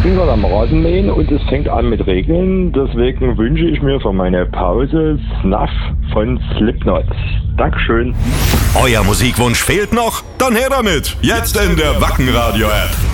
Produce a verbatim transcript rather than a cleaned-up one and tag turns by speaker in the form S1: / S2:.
S1: bin gerade am Rasenmähen und es fängt an mit Regeln. Deswegen wünsche ich mir für meine Pause Snuff von Slipknot. Dankeschön.
S2: Euer Musikwunsch fehlt noch? Dann her damit. Jetzt in der Wacken Radio App.